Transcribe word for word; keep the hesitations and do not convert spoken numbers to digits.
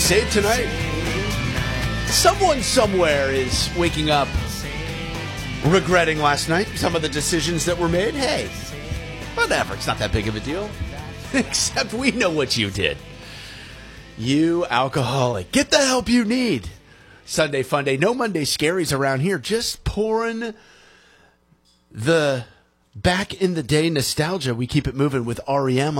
save tonight. Someone somewhere is waking up regretting last night some of the decisions that were made. Hey, whatever. It's not that big of a deal. Except we know what you did. You alcoholic. Get the help you need. Sunday fun day. No Monday scaries around here. Just pouring the back in the day nostalgia. We keep it moving with R E M